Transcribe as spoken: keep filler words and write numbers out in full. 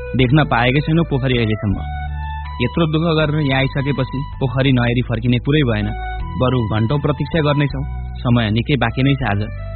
देख्न पाएकै छैनौ पोखरी अहिलेसम्म। यत्रो दुःख गरेर यहाँ आइसकेपछि पोखरी नहेरी फर्किने कुरै भएन। बरु घण्टौं प्रतीक्षा गर्नेछौ। समय निकै बाँकी नै छ आज।